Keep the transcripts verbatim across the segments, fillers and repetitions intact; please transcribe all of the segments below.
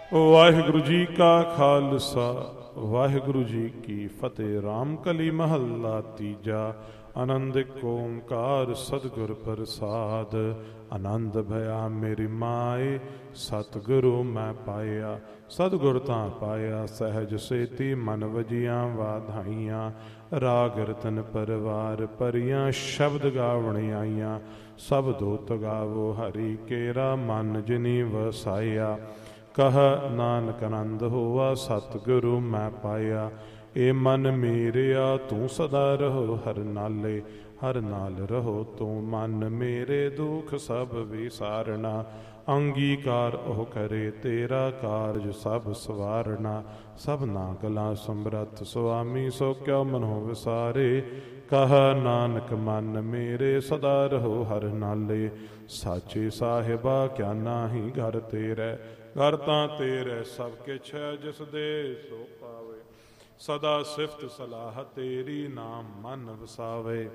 ਵਾਹਿਗੁਰੂ ਜੀ ਕਾ ਖਾਲਸਾ ਵਾਹਿਗੁਰੂ ਜੀ ਕੀ ਫਤਿਹ। ਰਾਮ ਕਲੀ ਮਹੱਲਾ ਤੀਜਾ। ਆਨੰਦ ਏਕ ਓੰਕਾਰ ਸਤਿਗੁਰ ਪ੍ਰਸਾਦ। ਆਨੰਦ ਭਇਆ ਮੇਰੀ ਮਾਏ ਸਤਿਗੁਰੂ ਮੈਂ ਪਾਇਆ। ਸਤਿਗੁਰ ਤਾਂ ਪਾਇਆ ਸਹਿਜ ਸੇਤੀ ਮਨ ਵਜੀਆਂ ਵਾਧਾਈਆਂ। ਰਾਗ ਰਤਨ ਪਰਵਾਰ ਭਰੀਆਂ ਸ਼ਬਦ ਗਾਵਣ ਆਈਆਂ। ਸਭ ਦੋਤ ਗਾਵੋ ਹਰੀ ਕੇਰਾ ਮਨ ਜਿਨੀ ਵਸਾਇਆ। ਕਹ ਨਾਨਕ ਆਨੰਦ ਹੋਆ ਸਤਿਗੁਰੂ ਮੈਂ ਪਾਇਆ। ਏ ਮਨ ਮੇਰਿਆ ਤੂੰ ਸਦਾ ਰਹੋ ਹਰ ਨਾਲੇ। ਹਰ ਨਾਲ ਰਹੋ ਤੂੰ ਮਨ ਮੇਰੇ ਦੁਖ ਸਭ ਵਿਸਾਰਨਾ। ਅੰਗੀਕਾਰ ਉਹ ਕਰੇ ਤੇਰਾ ਕਾਰਜ ਸਭ ਸਵਾਰਨਾ। ਸਭਨਾ ਕਲਾ ਸਮਰੱਥ ਸੁਆਮੀ ਸੋ ਕਿਉ ਮਨੋ ਵਿਸਾਰੇ। ਕਹ ਨਾਨਕ ਮਨ ਮੇਰੇ ਸਦਾ ਰਹੋ ਹਰ ਨਾਲੇ। ਸਾਚੇ ਸਾਹਿਬਾ ਕਿਆ ਨਾਹੀ ਘਰ ਤੇਰੇ। ਘਰ ਤਾਂ ਤੇਰੇ ਸਭ ਕਿਛ ਹੈ ਜਿਸ ਦੇ ਸੋ ਪਾਵੇ। ਸਦਾ ਸਿਫਤ ਸਲਾਹ ਤੇਰੀ ਨਾਮ ਮਨ ਵਸਾਵੇ।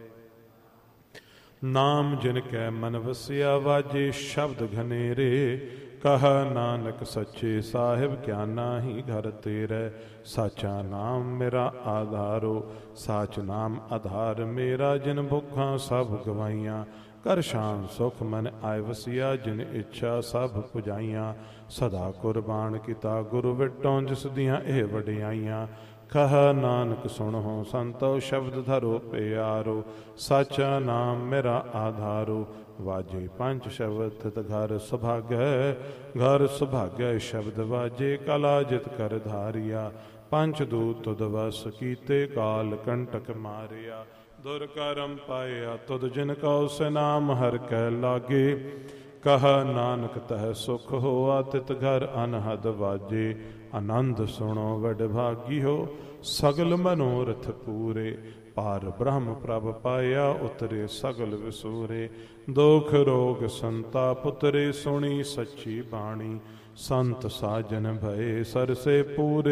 ਨਾਮ ਜਿਨ ਕੈ ਮਨ ਵਸਿਆ ਵਾਜੇ ਸ਼ਬਦ ਘਨੇਰੇ। ਕਹ ਨਾਨਕ ਸੱਚੇ ਸਾਹਿਬ ਕਿਆ ਨਾਹੀ ਘਰ ਤੇਰੇ। ਸਾਚਾ ਨਾਮ ਮੇਰਾ ਆਧਾਰੋ ਸਾਚ ਨਾਮ ਆਧਾਰ ਮੇਰਾ। ਜਿਨ ਭੁੱਖਾਂ ਸਭ ਗਵਾਈਆਂ ਕਰ ਸ਼ਾਨ ਸੁਖ ਮਨ ਆਇ ਵਸਿਆ। ਜਿਨ ਇੱਛਾ ਸਭ ਪੁਜਾਈਆਂ ਸਦਾ ਕੁਰਬਾਨ ਕੀਤਾ ਗੁਰੂ ਵਿਟੋਂ ਜਿਸ ਦੀਆਂ ਇਹ ਵਡਿਆਈਆਂ। ਕਹ ਨਾਨਕ ਸੁਣੋ ਸੰਤੋ ਸ਼ਬਦ ਧਰੋ ਪਿਆਰੋ। ਸਾਚਾ ਨਾਮ ਮੇਰਾ ਆਧਾਰੋ ਵਾਜੇ ਪੰਜ ਸ਼ਬਦ ਤਿਤ ਘਰ ਸੁਭਾਗੈ। ਘਰ ਸੁਭਾਗੈ ਸ਼ਬਦ ਵਾਜੇ ਕਲਾ ਜਿਤ ਕਰ ਧਾਰਿਆ। ਪੰਚ ਦੂਤ ਤੁਧ ਵਸ ਕੀਤੇ ਕਾਲ ਕੰਟਕ ਮਾਰਿਆ। ਦੁਰ ਕਰਮ ਪਾਇਆ ਤੁਧ ਜਿਨ ਕਉ ਸੇ ਨਾਮ ਹਰ ਕੈ ਲਾਗੇ। ਕਹ ਨਾਨਕ ਤਹ ਸੁਖ ਹੋਆ ਤਿਤ ਘਰ ਅਨਹਦ ਵਾਜੇ। ਆਨੰਦ ਸੁਣੋ ਵਡ ਭਾਗੀਓ ਸਗਲ ਮਨੋਰਥ ਪੂਰੇ। ਪਾਰ ਬ੍ਰਹਮ ਪ੍ਰਭ ਪਾਇਆ ਉਤਰੇ ਸਗਲ ਵਿਸੂਰੇ। ਦੁਖ ਰੋਗ ਸੰਤਾਪ ਉਤਰੇ ਸੁਣੀ ਸੱਚੀ ਬਾਣੀ। ਸੰਤ ਸਾਜਨ ਭਏ ਸਰਸੇ ਪੂਰੇ।